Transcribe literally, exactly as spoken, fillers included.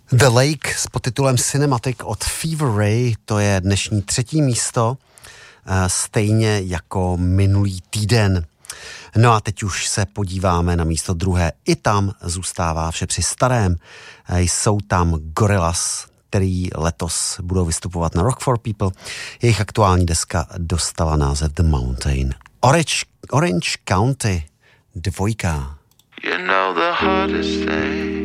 The Lake s podtitulem Cinematic od Fever Ray, to je dnešní třetí místo, stejně jako minulý týden. No a teď už se podíváme na místo druhé. I tam zůstává vše při starém. Jsou tam Gorillaz, který letos budou vystupovat na Rock for People. Jejich aktuální deska dostala název The Mountain. Orange, Orange County dvojka. You know the hardest thing